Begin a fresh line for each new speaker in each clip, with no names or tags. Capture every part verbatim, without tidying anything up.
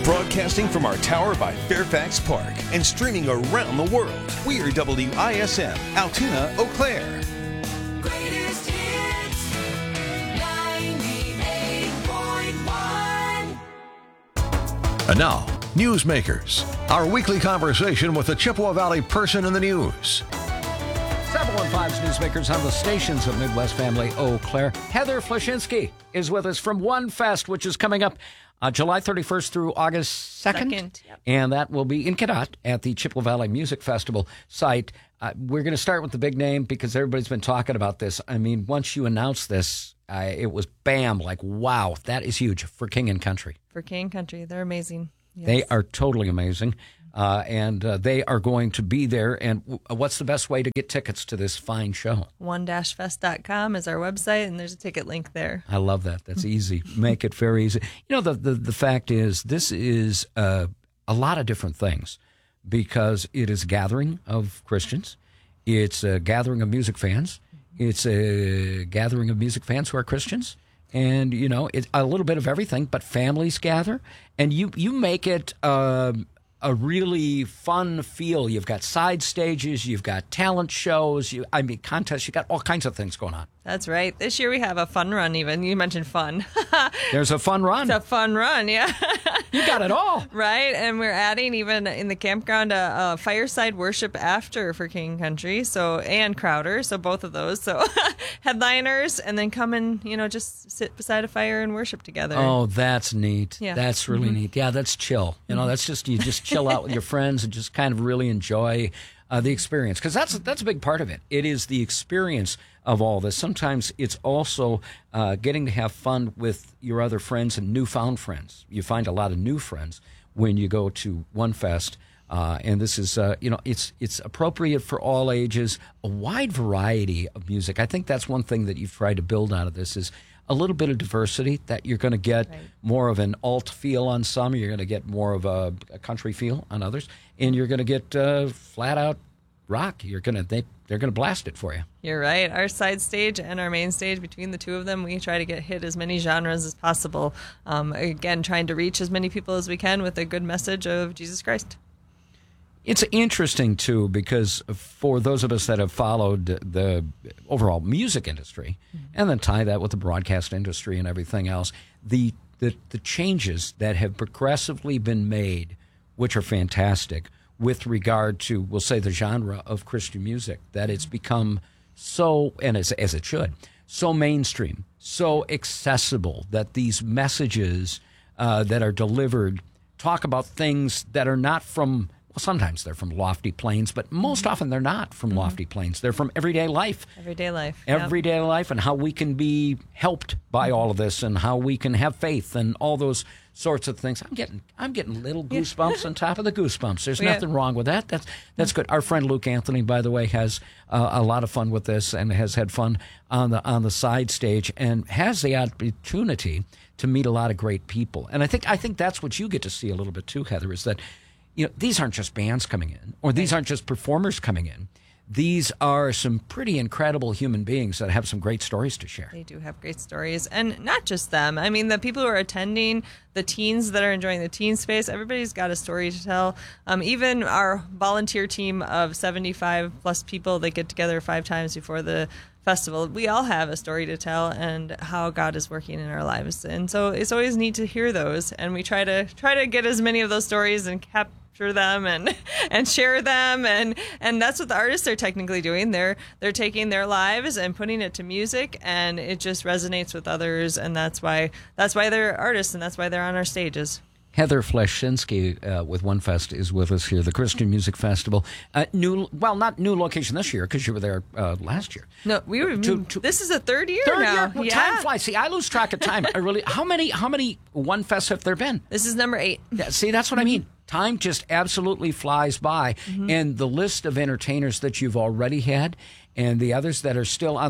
Broadcasting from our tower by Fairfax Park and streaming around the world, we are W I S M, Altoona, Eau Claire.
Greatest hits, ninety-eight point one.
And now, Newsmakers, our weekly conversation with the Chippewa Valley person in the news.
seven one five's Newsmakers on the stations of Midwest Family Eau Claire. Heather Flashinsky is with us from One Fest, which is coming up uh, July thirty-first through August second.
Second, yep.
And that will be in Cadott at the Chippewa Valley Music Festival site. Uh, we're going to start with the big name because everybody's been talking about this. I mean, once you announce this, uh, it was bam, like, wow, that is huge for King and Country.
For King and Country, they're amazing. Yes.
They are totally amazing. Uh, and uh, they are going to be there. And w- what's the best way to get tickets to this fine show?
one dash fest dot com is our website, and there's a ticket link there.
I love that. That's easy. Make it very easy. You know, the, the, the fact is, this is uh, a lot of different things because it is a gathering of Christians. It's a gathering of music fans. It's a gathering of music fans who are Christians. And, you know, it's a little bit of everything, but families gather. And you, you make it uh, a really fun feel. You've got side stages. You've got talent shows. You, I mean, contests. You've got all kinds of things going on.
That's right. This year we have a fun run even. You mentioned fun.
There's a fun run.
It's a fun run, yeah.
You got it all.
Right, and we're adding even in the campground a, a fireside worship after for King and Country, so and Crowder, so both of those. So headliners, and then come and, you know, just sit beside a fire and worship together.
Oh, that's neat.
Yeah.
That's really
Mm-hmm.
neat. Yeah, that's chill. You know, that's just, you just chill out with your friends and just kind of really enjoy uh, the experience. Because that's, that's a big part of it. It is the experience of all this. Sometimes it's also uh, getting to have fun with your other friends and newfound friends. You find a lot of new friends when you go to One Fest. Uh, and this is, uh, you know, it's it's appropriate for all ages, a wide variety of music. I think that's one thing that you've tried to build out of this is a little bit of diversity, that you're going to get
Right.
more of an alt feel on some, you're going to get more of a, a country feel on others, and you're going to get uh, flat out rock. You're going to they they're going to blast it for you.
You're right. Our side stage and our main stage, between the two of them, we try to get hit as many genres as possible. Um, again, trying to reach as many people as we can with a good message of Jesus Christ.
It's interesting, too, because for those of us that have followed the overall music industry mm-hmm. and then tie that with the broadcast industry and everything else, the, the the changes that have progressively been made, which are fantastic, with regard to, we'll say, the genre of Christian music, that it's become so, and as, as it should, so mainstream, so accessible, that these messages uh, that are delivered talk about things that are not from... Well, sometimes they're from lofty planes, but most often they're not from mm-hmm. lofty planes. They're from everyday life.
Everyday life.
Everyday
yep.
life, and how we can be helped by all of this, and how we can have faith, and all those sorts of things. I'm getting, I'm getting little goosebumps on top of the goosebumps. There's
Yeah.
nothing wrong with that. That's that's good. Our friend Luke Anthony, by the way, has uh, a lot of fun with this, and has had fun on the on the side stage, and has the opportunity to meet a lot of great people. And I think I think that's what you get to see a little bit too, Heather, is that, you know, these aren't just bands coming in, or these aren't just performers coming in. These are some pretty incredible human beings that have some great stories to share.
They do have great stories. And not just them. I mean, the people who are attending, the teens that are enjoying the teen space, everybody's got a story to tell. Um, even our volunteer team of seventy-five plus people that get together five times before the festival, we all have a story to tell and how God is working in our lives. And so it's always neat to hear those. And we try to try to get as many of those stories and capture them and and share them, and and that's what the artists are technically doing. They're they're taking their lives and putting it to music, and it just resonates with others, and that's why that's why they're artists, and that's why they're on our stages.
Heather Flashinsky uh, with One Fest is with us here, the Christian Music Festival. Uh, new, well, not new location this year, because you were there uh, last year.
No, we were.
Two- two-
this is the third year
Third
now.
year? Well,
yeah.
Time flies. See, I lose track of time. I really. How many? How many One Fests have there been?
This is number eight.
Yeah, see, that's what I mean. Time just absolutely flies by, mm-hmm. and the list of entertainers that you've already had, and the others that are still on the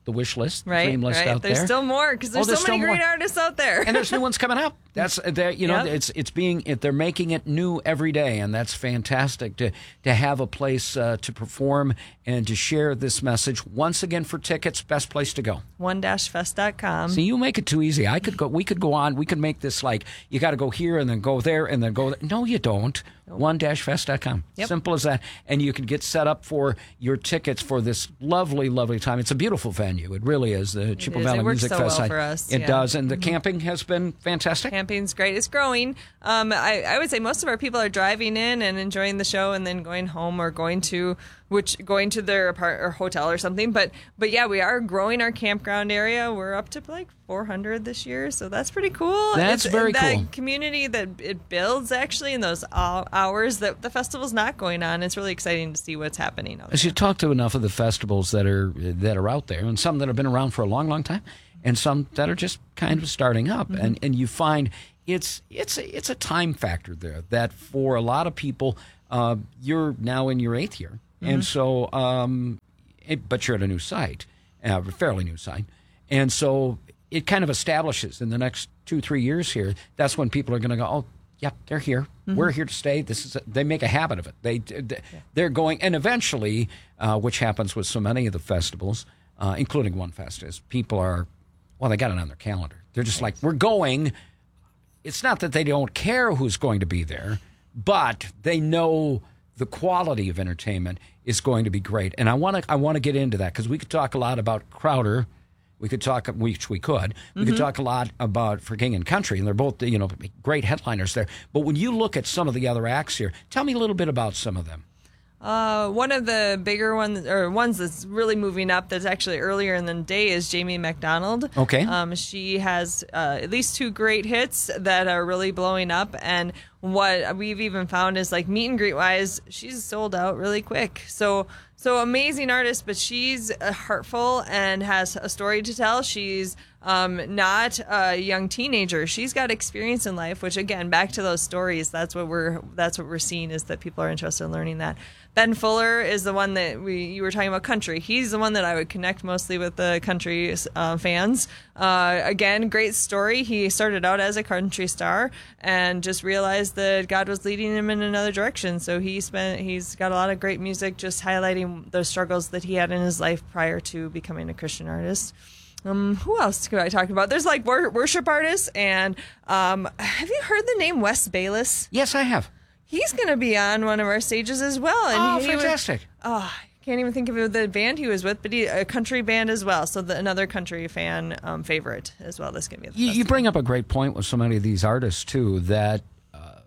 the wish list, the
Right,
dream list
right.
out
There's
there.
still more because there's,
Oh, there's
so many
still
great
more.
artists out there.
And there's new ones coming up. That's they're, you know,
Yep.
it's it's being it, they're making it new every day, and that's fantastic to to have a place uh, to perform and to share this message. Once again, for tickets, best place to go.
one dash fest dot com.
See, you make it too easy. I could go. We could go on. We could make this like you got to go here and then go there and then go there. No, you don't. one dash fest dot com.
Yep.
Simple as that. And you can get set up for your tickets for this lovely, lovely time. It's a beautiful venue. It really is. The Chippewa
is.
Valley
It works
Music
so
Fest.
well
I-
for us,
It
yeah.
does. And the camping has been fantastic.
Camping's great. It's growing. Um, I, I would say most of our people are driving in and enjoying the show and then going home or going to which going to their apart or hotel or something. But but yeah, we are growing our campground area. We're up to like four hundred this year, so that's pretty cool.
That's
it's,
very
that
cool.
community that it builds actually in those hou- hours that the festival's not going on. It's really exciting to see what's happening. Out
As you talk to enough of the festivals that are that are out there, and some that have been around for a long, long time, and some that are just kind of starting up,
Mm-hmm.
and, and you find it's it's a, it's a time factor there that for a lot of people, uh, you're now in your eighth year,
Mm-hmm.
and so um, it, but you're at a new site, uh, a fairly new site, and so it kind of establishes in the next two three years here. That's when people are going to go, oh. Yeah, they're here.
Mm-hmm.
We're here to stay. This is. A, they make a habit of it. They, they're going, and eventually, uh, which happens with so many of the festivals, uh, including One Fest, is people are, well, they got it on their calendar. They're just like, we're going. It's not that they don't care who's going to be there, but they know the quality of entertainment is going to be great. And I want to. I want to get into that because we could talk a lot about Crowder. We could talk, which we could. We
Mm-hmm.
could talk a lot about For King and Country, and they're both, you know, great headliners there. But when you look at some of the other acts here, tell me a little bit about some of them.
Uh, one of the bigger ones, or ones that's really moving up, that's actually earlier in the day, is Jamie McDonald.
Okay.
Um, she has uh, at least two great hits that are really blowing up, and what we've even found is like meet and greet wise, she's sold out really quick. So, so amazing artist, but she's uh, heartful and has a story to tell. She's um, not a young teenager. She's got experience in life, which again, back to those stories. That's what we're that's what we're seeing is that people are interested in learning that. Ben Fuller is the one that we you were talking about country. He's the one that I would connect mostly with the country uh, fans. Uh, again, great story. He started out as a country star and just realized that God was leading him in another direction. So he spent he's got a lot of great music, just highlighting the struggles that he had in his life prior to becoming a Christian artist. Um, who else could I talk about? There's like wor- worship artists, and um, have you heard the name Wes Bayless?
Yes, I have.
He's going to be on one of our stages as well. And
Oh,
he was-
fantastic.
oh, I can't even think of the band he was with, but he a country band as well. So the, another country fan um, favorite as well. That's going to be. At the
You, you
festival.
bring up a great point with so many of these artists, too, that uh,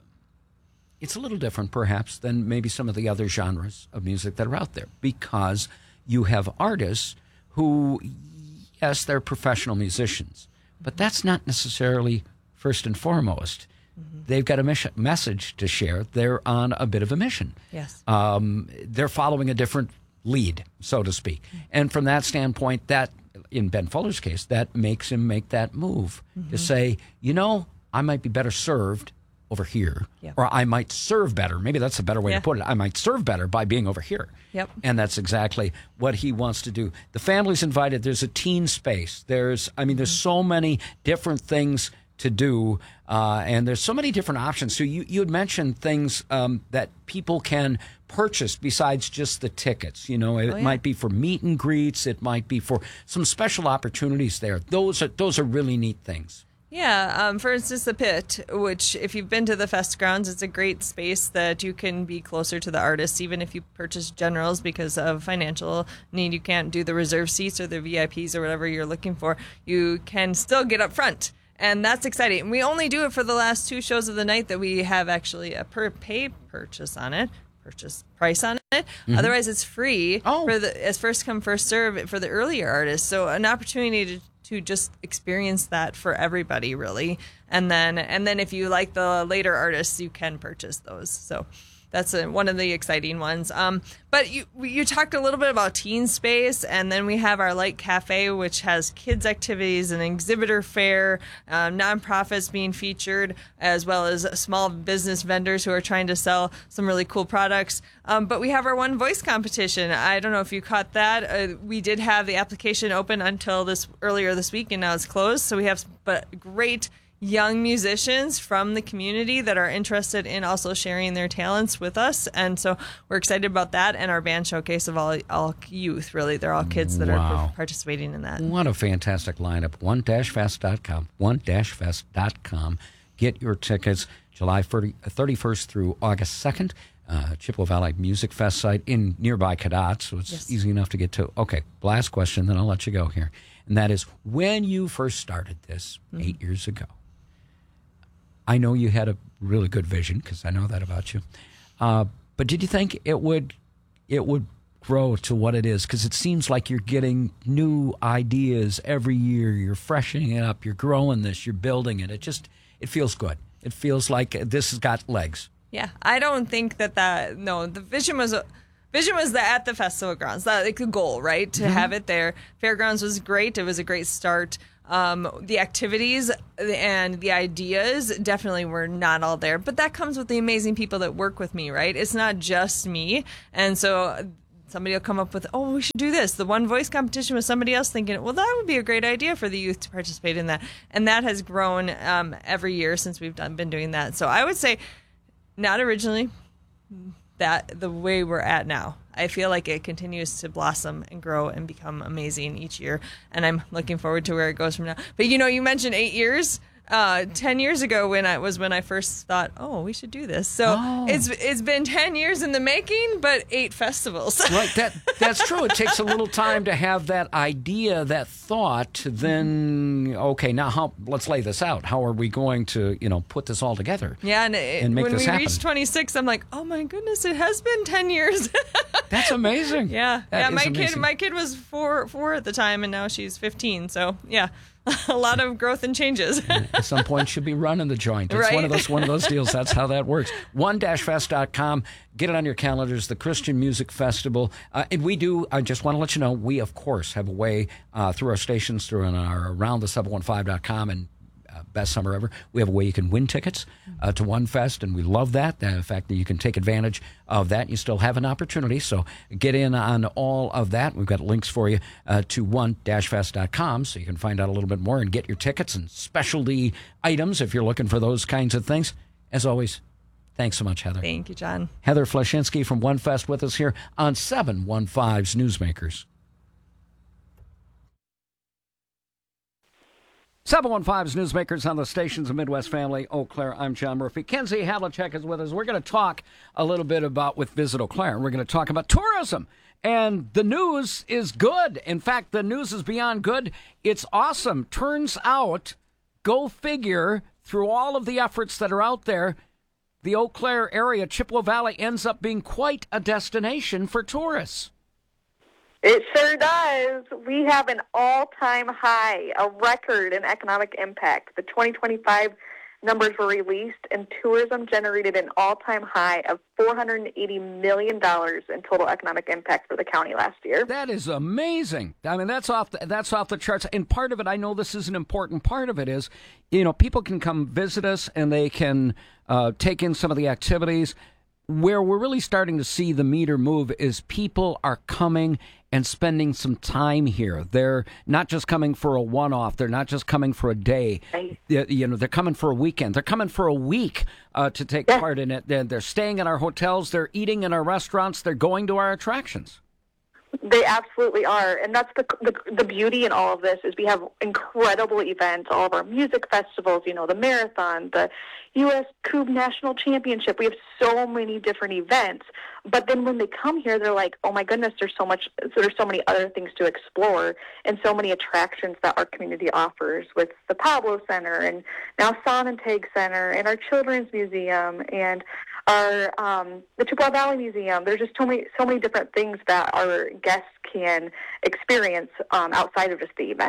it's a little different, perhaps, than maybe some of the other genres of music that are out there, because you have artists who, yes, they're professional musicians, but that's not necessarily first and foremost. They've got a mission, message to share. They're on a bit of a mission.
Yes.
Um, they're following a different lead, so to speak. And from that standpoint, that, in Ben Fuller's case, that makes him make that move to say, you know, I might be better served over here,
Yeah.
or I might serve better. Maybe that's a better way
Yeah.
to put it. I might serve better by being over here.
Yep.
And that's exactly what he wants to do. The family's invited. There's a teen space. There's, I mean, there's so many different things to do, uh, and there's so many different options. So you, you had mentioned things um, that people can purchase besides just the tickets. You know, it
yeah.
might be for meet and greets. It might be for some special opportunities there. Those are those are really neat things.
Yeah, um, for instance, the Pit, which if you've been to the Fest grounds, it's a great space that you can be closer to the artists, even if you purchase generals because of financial need. You can't do the reserve seats or the V I Ps or whatever you're looking for. You can still get up front. And that's exciting. And we only do it for the last two shows of the night that we have actually a per pay purchase on it, purchase price on it. Mm-hmm. Otherwise, it's free
Oh.
for the as first come first serve for the earlier artists. So an opportunity to to just experience that for everybody, really. And then and then if you like the later artists, you can purchase those. So that's a, one of the exciting ones. Um, but you you talked a little bit about teen space, and then we have our Light Cafe, which has kids activities, an exhibitor fair, um, nonprofits being featured, as well as small business vendors who are trying to sell some really cool products. Um, but we have our One Voice competition. I don't know if you caught that. Uh, we did have the application open until this earlier this week, and now it's closed. So we have but great young musicians from the community that are interested in also sharing their talents with us, and so we're excited about that. And our band showcase of all all youth, really, they're all kids that
Wow.
are participating in that.
What a fantastic lineup. one dash fest dot com. one dash fest dot com. Get your tickets July thirty-first through August second. Uh, Chippewa Valley Music Fest site in nearby Cadott, so it's
Yes.
easy enough to get to. Okay, last question, then I'll let you go here. And that is, when you first started this
Mm-hmm.
eight years ago, I know you had a really good vision, because I know that about you. Uh, but did you think it would it would grow to what it is? Because it seems like you're getting new ideas every year. You're freshening it up. You're growing this. You're building it. It just it feels good. It feels like this has got legs.
Yeah, I don't think that that no, the vision was a vision was that at the festival grounds, that like the goal, right, to have it there. Fairgrounds was great. It was a great start. Um, the activities and the ideas definitely were not all there, but that comes with the amazing people that work with me, right? It's not just me, and so somebody will come up with, oh, we should do this. The One Voice competition was somebody else thinking, well, that would be a great idea for the youth to participate in that, and that has grown um, every year since we've done been doing that. So I would say, not originally, that the way we're at now. I feel like it continues to blossom and grow and become amazing each year, and I'm looking forward to where it goes from now. But you know, you mentioned eight years. Uh, ten years ago, when I was when I first thought, oh, we should do this. So
Oh.
it's it's been ten years in the making, but eight festivals.
Right, that that's true. It takes a little time to have that idea, that thought. To then, okay, now how? Let's lay this out. How are we going to, you know, put this all together?
Yeah, and, it,
And make
when
this
we
happen.
reached twenty-six, I'm like, oh my goodness, it has been ten years.
That's amazing.
Yeah,
That
yeah.
is
My kid,
amazing.
my kid was four, four at the time, and now she's fifteen. So yeah, a lot of growth and changes.
At some point, should be running the joint. It's
Right?
one of those one of those deals. That's how that works. one dash fest dot com. Get it on your calendars. The Christian Music Festival, uh, and we do. I just want to let you know, we of course have a way uh, through our stations, through our around the seven one five dot com and. Uh, best summer ever. We have a way you can win tickets uh, to One Fest, and we love that. Uh, the fact that you can take advantage of that. You still have an opportunity, so get in on all of that. We've got links for you uh, to one dash fest dot com, so you can find out a little bit more and get your tickets and specialty items if you're looking for those kinds of things. As always, thanks so much, Heather.
Thank you, John.
Heather Flashinsky from One Fest with us here on seven one five's Newsmakers. seven one five's Newsmakers on the stations of Midwest Family, Eau Claire. I'm John Murphy. Kenzie Havlicek is with us. We're going to talk a little bit about, with Visit Eau Claire, we're going to talk about tourism. And the news is good. In fact, the news is beyond good. It's awesome. Turns out, go figure, through all of the efforts that are out there, the Eau Claire area, Chippewa Valley, ends up being quite a destination for tourists.
It sure does. We have an all-time high, a record in economic impact. The twenty twenty-five numbers were released, and tourism generated an all-time high of four hundred eighty million dollars in total economic impact for the county last year.
That is amazing. I mean, that's off the, that's off the charts. And part of it, I know this is an important part of it, is, you know, people can come visit us and they can uh, take in some of the activities. Where we're really starting to see the meter move is people are coming and spending some time here. They're not just coming for a one-off. They're not just coming for a day.
Right.
They- You know, they're coming for a weekend. They're coming for a week uh, to take
Yeah.
part in it. They're, they're staying in our hotels. They're eating in our restaurants. They're going to our attractions.
They absolutely are, and that's the, the the beauty in all of this is we have incredible events, all of our music festivals, you know, the marathon, the U S Coupe National Championship. We have so many different events, but then when they come here, they're like, oh my goodness, there's so much, there's so many other things to explore, and so many attractions that our community offers with the Pablo Center, and now Sonnentag Center, and our Children's Museum, and our um, the Chippewa Valley Museum. There's just so many so many different things that our guests can experience um, outside of just the events.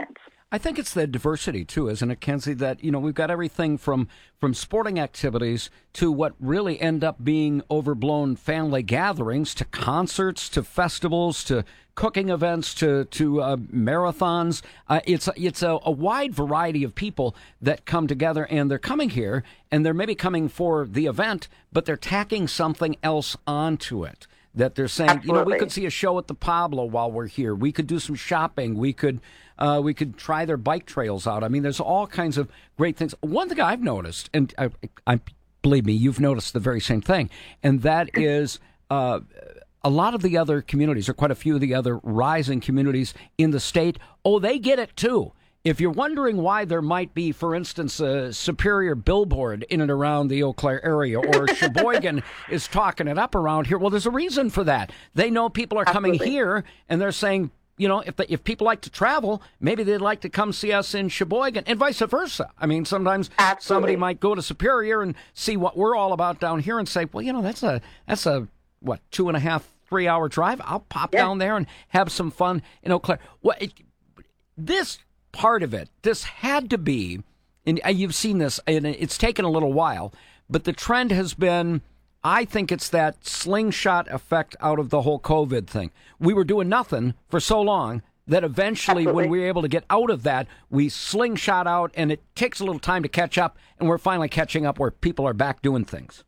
I think it's the diversity, too, isn't it, Kenzie, that, you know, we've got everything from, from sporting activities to what really end up being overblown family gatherings to concerts to festivals to cooking events to, to uh, marathons. Uh, it's it's a, a wide variety of people that come together, and they're coming here, and they're maybe coming for the event, but they're tacking something else onto it. That they're saying, Absolutely. you know, we could see a show at the Pablo while we're here. We could do some shopping. We could uh, we could try their bike trails out. I mean, there's all kinds of great things. One thing I've noticed, and I, I believe me, you've noticed the very same thing, and that is uh, a lot of the other communities, or quite a few of the other rising communities in the state, oh, they get it too. If you're wondering why there might be, for instance, a Superior billboard in and around the Eau Claire area, or Sheboygan is talking it up around here, well, there's a reason for that. They know people are coming
Absolutely.
here, and they're saying, you know, if the, if people like to travel, maybe they'd like to come see us in Sheboygan, and vice versa. I mean, sometimes
Absolutely.
somebody might go to Superior and see what we're all about down here and say, well, you know, that's a that's a what two and a half, three hour drive. I'll pop
Yeah.
down there and have some fun in Eau Claire. Well, it, this. Part of it, this had to be, and you've seen this, and it's taken a little while, but the trend has been, I think it's that slingshot effect out of the whole COVID thing. We were doing nothing for so long that eventually
Absolutely.
when we were able to get out of that, we slingshot out, and it takes a little time to catch up, and we're finally catching up where people are back doing things.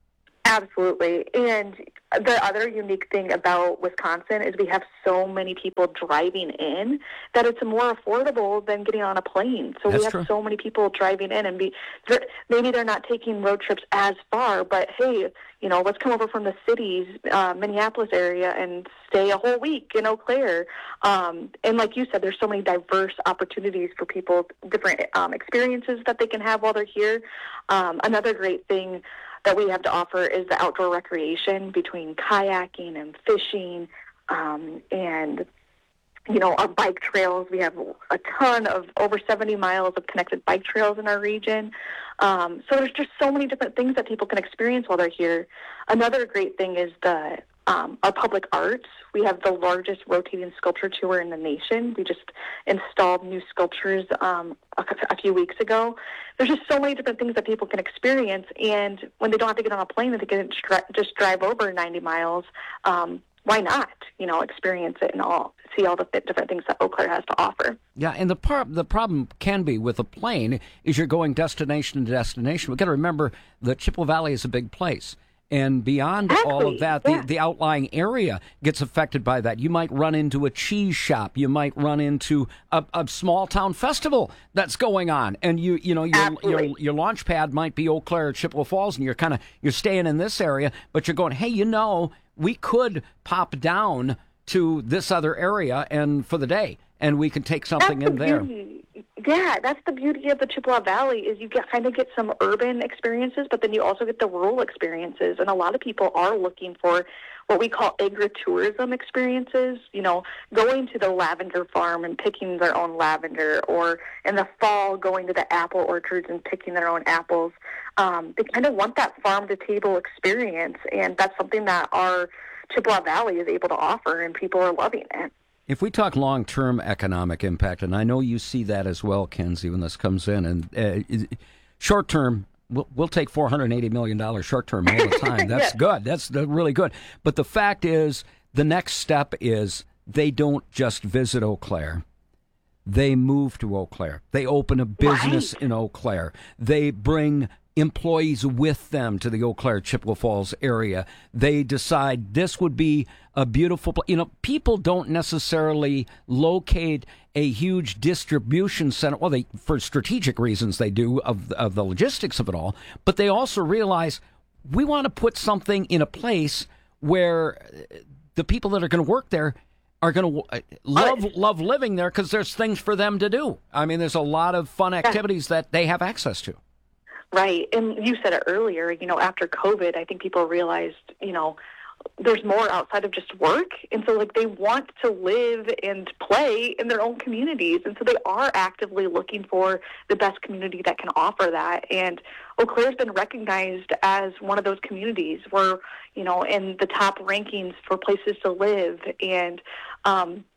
Absolutely. And the other unique thing about Wisconsin is we have so many people driving in that it's more affordable than getting on a plane. So
That's
we have
true.
so many people driving in, and be, they're- maybe they're not taking road trips as far, but hey, you know, let's come over from the cities, uh, Minneapolis area, and stay a whole week in Eau Claire. Um, and like you said, there's so many diverse opportunities for people, different um, experiences that they can have while they're here. Um, another great thing that we have to offer is the outdoor recreation between kayaking and fishing, um, and, you know, our bike trails. We have a ton of over seventy miles of connected bike trails in our region. Um, so there's just so many different things that people can experience while they're here. Another great thing is the um, our public arts. We have the largest rotating sculpture tour in the nation. We just installed new sculptures um, a, a few weeks ago. There's just so many different things that people can experience, and when they don't have to get on a plane, they can just drive over ninety miles. Um, why not? You know, experience it and all, see all the different things that Eau Claire has to offer.
Yeah, and the par- the problem can be with a plane is you're going destination to destination. We've got to remember the Chippewa Valley is a big place. And beyond
Exactly,
all of that,
yeah.
the, the outlying area gets affected by that. You might run into a cheese shop. You might run into a, a small town festival that's going on, and you you know your
Absolutely.
your your launch pad might be Eau Claire or Chippewa Falls, and you're kind of you're staying in this area, but you're going, hey, you know, we could pop down to this other area and for the day, and we can take something
That's
in
the
there.
beauty. Yeah, that's the beauty of the Chippewa Valley is you get kind of get some urban experiences, but then you also get the rural experiences. And a lot of people are looking for what we call agritourism experiences, you know, going to the lavender farm and picking their own lavender, or in the fall going to the apple orchards and picking their own apples. Um, they kind of want that farm-to-table experience, and that's something that our Chippewa Valley is able to offer, and people are loving it.
If we talk long-term economic impact, and I know you see that as well, Kenzie, when this comes in, and uh, short-term, we'll, we'll take four hundred eighty million dollars short-term all the time. That's
Yes.
good. That's the- really good. But the fact is, the next step is they don't just visit Eau Claire. They move to Eau Claire. They open a business
Right.
in Eau Claire. They bring employees with them to the Eau Claire, Chippewa Falls area. They decide this would be a beautiful place. You know, people don't necessarily locate a huge distribution center. Well, they, for strategic reasons, they do of, of the logistics of it all. But they also realize we want to put something in a place where the people that are going to work there are going to love love living there because there's things for them to do. I mean, there's a lot of fun activities that they have access to.
Right. And you said it earlier, you know, after COVID, I think people realized, you know, there's more outside of just work. And so, like, they want to live and play in their own communities. And so they are actively looking for the best community that can offer that. And Eau Claire's been recognized as one of those communities. We're, you know, in the top rankings for places to live. And, um,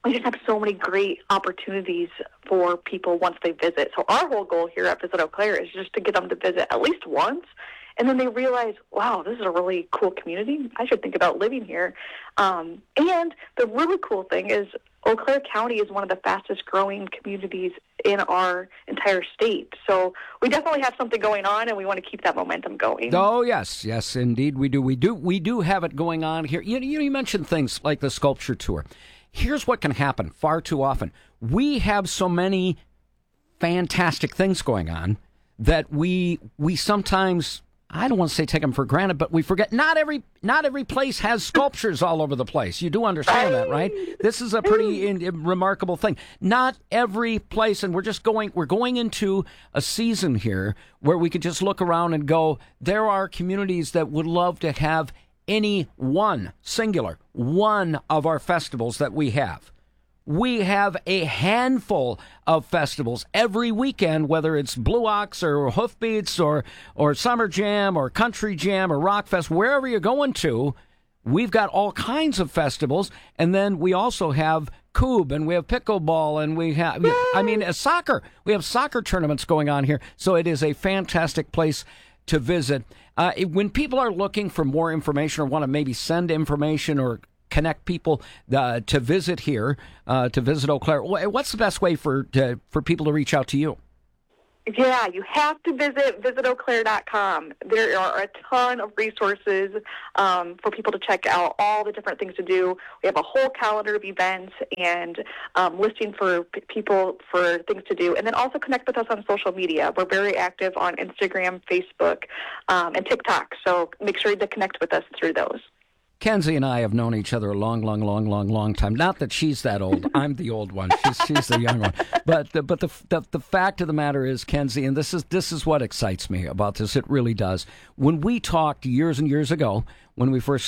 we just have so many great opportunities for people once they visit. So our whole goal here at Visit Eau Claire is just to get them to visit at least once, and then they realize, wow, this is a really cool community. I should think about living here. Um, and the really cool thing is Eau Claire County is one of the fastest growing communities in our entire state. So we definitely have something going on, and we want to keep that momentum going.
Oh, yes. Yes, indeed we do. We do We do have it going on here. You, you, you mentioned things like the sculpture tour. Here's what can happen far too often. We have so many fantastic things going on that we we sometimes, I don't want to say take them for granted, but we forget not every not every place has sculptures all over the place. You do understand that, right? This is a pretty in, in, remarkable thing. Not every place, and we're just going we're going into a season here where we could just look around and go, there are communities that would love to have any one, singular, one of our festivals that we have. We have a handful of festivals every weekend, whether it's Blue Ox or Hoofbeats or, or Summer Jam or Country Jam or Rockfest, wherever you're going to, we've got all kinds of festivals. And then we also have Coob, and we have pickleball, and we have, I mean, uh, soccer. We have soccer tournaments going on here. So it is a fantastic place to visit. Uh, when people are looking for more information or want to maybe send information or connect people uh, to visit here, uh, to visit Eau Claire, what's the best way for to, for people to reach out to you?
Yeah, you have to visit visit eau claire dot com. There are a ton of resources um, for people to check out all the different things to do. We have a whole calendar of events and um, listing for p- people for things to do. And then also connect with us on social media. We're very active on Instagram, Facebook, um, and TikTok. So make sure to connect with us through those.
Kenzie and I have known each other a long, long, long, long, long time. Not that she's that old. I'm the old one. She's she's the young one. But the, but the, the the fact of the matter is, Kenzie, and this is this is what excites me about this. It really does. When we talked years and years ago, when we first